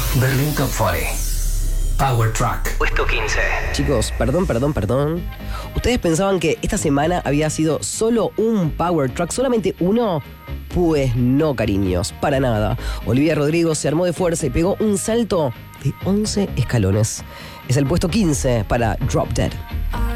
Berlín Top 40. Power Track. Puesto 15. Chicos, perdón. ¿Ustedes pensaban que esta semana había sido solo un Power Track, solamente uno? Pues no, cariños, para nada. Olivia Rodrigo se armó de fuerza y pegó un salto de 11 escalones. Es el puesto 15 para Drop Dead.